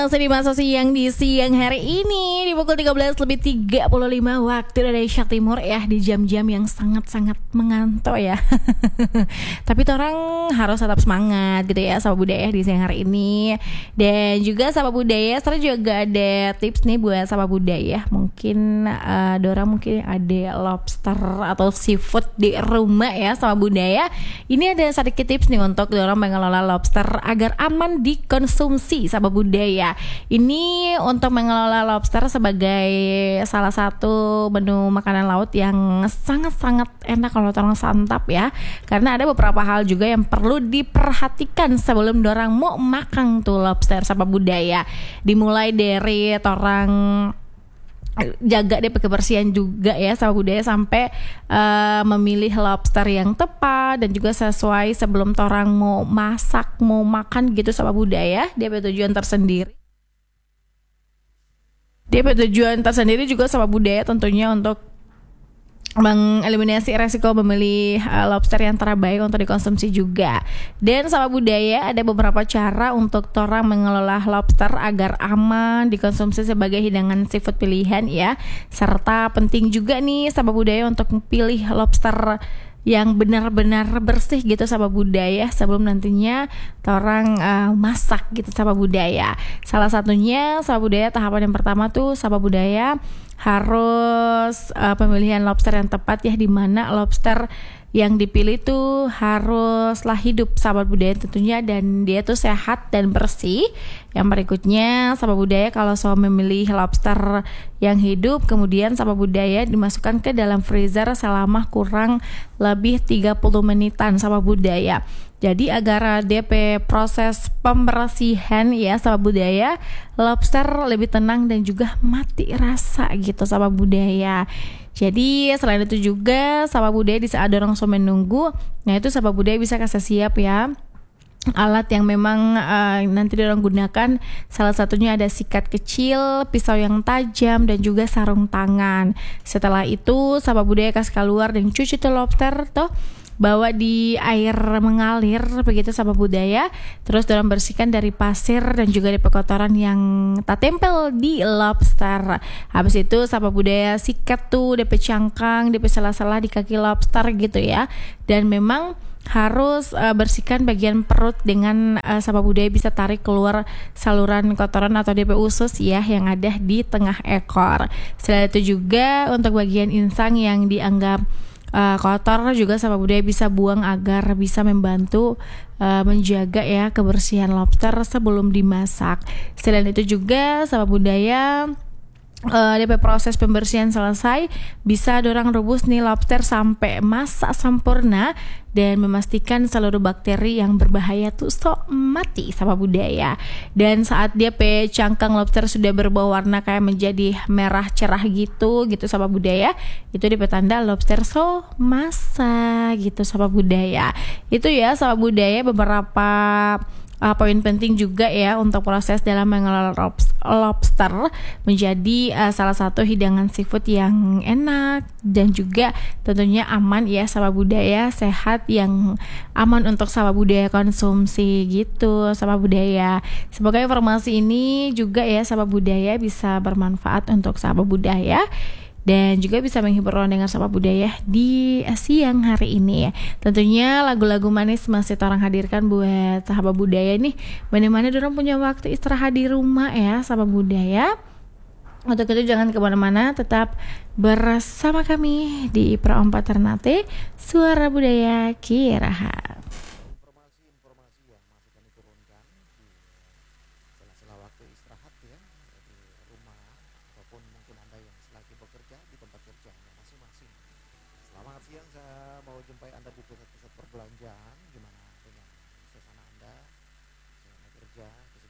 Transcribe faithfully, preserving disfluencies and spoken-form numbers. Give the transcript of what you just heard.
Masih di masa siang di siang hari ini di pukul tiga belas lebih tiga puluh lima waktu Indonesia Timur ya, di jam-jam yang sangat-sangat mengantuk ya. Tapi orang harus tetap semangat gitu ya sama budaya di siang hari ini. Dan juga sama budaya setelah juga ada tips nih buat sama budaya. Mungkin uh, Dora mungkin ada lobster atau seafood di rumah ya sama budaya. Ini ada sedikit tips nih untuk Dora mengelola lobster agar aman dikonsumsi sama budaya. Ini untuk mengelola lobster sebagai salah satu menu makanan laut yang sangat-sangat enak kalau orang santap ya. Karena ada beberapa hal juga yang perlu diperhatikan sebelum dorang mau makan tuh lobster sama budaya. Dimulai dari orang jaga deh kebersihan juga ya sama budaya, sampai uh, memilih lobster yang tepat dan juga sesuai sebelum orang mau masak, mau makan gitu sama budaya. Dia punya tujuan tersendiri. Dia punya tujuan tersendiri juga sama budaya tentunya untuk mengeliminasi resiko memilih uh, lobster yang terbaik untuk dikonsumsi juga. Dan sama budaya ada beberapa cara untuk orang mengelola lobster agar aman dikonsumsi sebagai hidangan seafood pilihan ya. Serta penting juga nih sama budaya untuk pilih lobster yang benar-benar bersih gitu sama budaya sebelum nantinya orang uh, masak gitu sama budaya. Salah satunya sama budaya tahapan yang pertama tuh sama budaya harus uh, pemilihan lobster yang tepat ya, di mana lobster yang dipilih tuh haruslah hidup sahabat budaya tentunya, dan dia tuh sehat dan bersih. Yang berikutnya sahabat budaya kalau soal memilih lobster yang hidup, kemudian sahabat budaya dimasukkan ke dalam freezer selama kurang lebih tiga puluh menitan sahabat budaya. Jadi agar D P proses pembersihan ya sahabat budaya, lobster lebih tenang dan juga mati rasa gitu sahabat budaya. Jadi selain itu juga sahabat budaya di saat orang so menunggu, nah itu sahabat budaya bisa kasih siap ya alat yang memang uh, nanti orang gunakan. Salah satunya ada sikat kecil, pisau yang tajam, dan juga sarung tangan. Setelah itu sahabat budaya kasih keluar dan cuci tuh lobster tuh, bawa di air mengalir begitu sahabat budaya. Terus dorong bersihkan dari pasir dan juga dari kotoran yang tak tempel di lobster. Habis itu sahabat budaya sikat tuh D P cangkang, D P salah-salah di kaki lobster gitu ya. Dan memang harus uh, bersihkan bagian perut dengan uh, sahabat budaya bisa tarik keluar saluran kotoran atau D P usus ya yang ada di tengah ekor. Selain itu juga untuk bagian insang yang dianggap uh, kotor juga sahabat budaya bisa buang agar bisa membantu uh, menjaga ya kebersihan lobster sebelum dimasak. Selain itu juga sahabat budaya Uh, D P proses pembersihan selesai, bisa dorang rebus nih lobster sampai masak sempurna dan memastikan seluruh bakteri yang berbahaya tuh so mati sama budaya. Dan saat D P cangkang lobster sudah berubah warna kayak menjadi merah cerah gitu gitu sama budaya, itu D P tanda lobster so masak gitu sama budaya. Itu ya sama budaya beberapa Uh, poin penting juga ya untuk proses dalam mengelola lobster menjadi uh, salah satu hidangan seafood yang enak dan juga tentunya aman ya sama budaya, sehat yang aman untuk sama budaya konsumsi gitu sama budaya. Semoga informasi ini juga ya sama budaya bisa bermanfaat untuk sama budaya dan juga bisa menghibur orang dengan sama budaya di siang hari ini ya. Tentunya lagu-lagu manis masih orang hadirkan buat sahabat budaya nih, mana-mana orang punya waktu istirahat di rumah ya sahabat budaya. Untuk itu jangan kemana-mana, tetap bersama kami di Pro empat Ternate Suara Budaya Kiraha. Informasi-informasi yang masih kami turunkan di sela-sela waktu istirahat ya, di rumah ataupun mungkin Anda yang lagi bekerja di tempat kerjanya masing-masing. Selamat siang, saya mau jumpai Anda di pusat-pusat perbelanjaan. Gimana dengan suasana Anda? Saya kerja ke